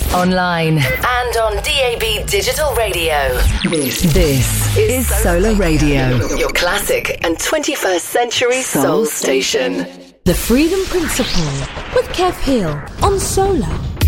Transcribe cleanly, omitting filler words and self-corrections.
online, and on DAB Digital Radio. This is Solar Radio, your classic and 21st century soul station. The Freedom Principle with Kev Hill on Solar.